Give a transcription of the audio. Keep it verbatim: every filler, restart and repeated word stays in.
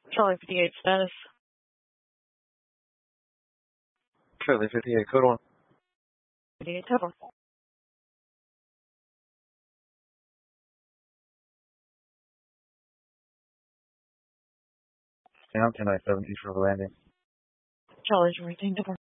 Charlie fifty-eight status. Charlie fifty-eight, code one. fifty-eight total. Down ten nine seventy for the landing. Charlie's routine total.